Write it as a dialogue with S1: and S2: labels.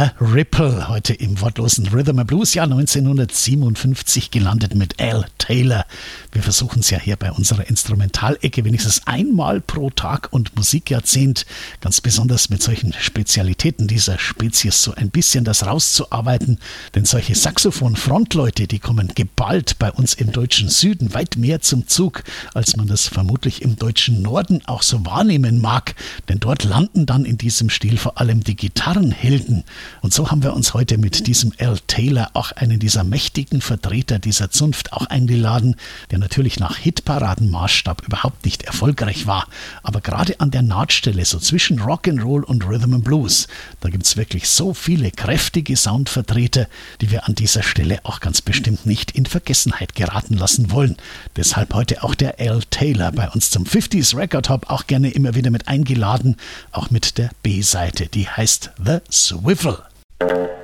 S1: The Ripple, heute im wortlosen Rhythm and Blues, Jahr 1957 gelandet mit Al Taylor. Wir versuchen es ja hier bei unserer Instrumentalecke wenigstens einmal pro Tag und Musikjahrzehnt, ganz besonders mit solchen Spezialitäten dieser Spezies, so ein bisschen das rauszuarbeiten, denn solche Saxophon-Frontleute, die kommen geballt bei uns im deutschen Süden weit mehr zum Zug, als man das vermutlich im deutschen Norden auch so wahrnehmen mag, denn dort landen dann in diesem Stil vor allem die Gitarrenhelden. Und so haben wir uns heute mit diesem Al Taylor auch einen dieser mächtigen Vertreter dieser Zunft auch eingeladen, der natürlich nach Hitparadenmaßstab überhaupt nicht erfolgreich war, aber gerade an der Nahtstelle, so zwischen Rock'n'Roll und Rhythm and Blues, da gibt es wirklich so viele kräftige Soundvertreter, die wir an dieser Stelle auch ganz bestimmt nicht in Vergessenheit geraten lassen wollen. Deshalb heute auch der Al Taylor bei uns zum 50s Record Hop, auch gerne immer wieder mit eingeladen, auch mit der B-Seite, die heißt The Swivel.